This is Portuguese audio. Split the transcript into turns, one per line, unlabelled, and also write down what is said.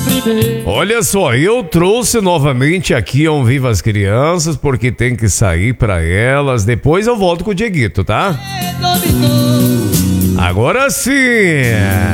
Olha só, eu trouxe novamente aqui ao Viva as Crianças, porque tem que sair pra elas. Depois eu volto com o Dieguito, tá? Agora sim!